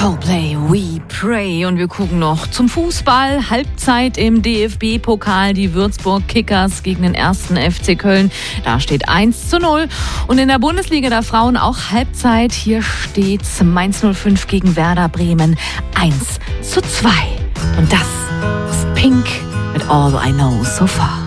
Coldplay, We Pray. Und wir gucken noch zum Fußball. Halbzeit im DFB-Pokal. Die Würzburg Kickers gegen den 1. FC Köln. Da steht 1:0. Und in der Bundesliga der Frauen auch Halbzeit. Hier steht's Mainz 05 gegen Werder Bremen 1:2. Und das ist Pink mit All I Know So Far.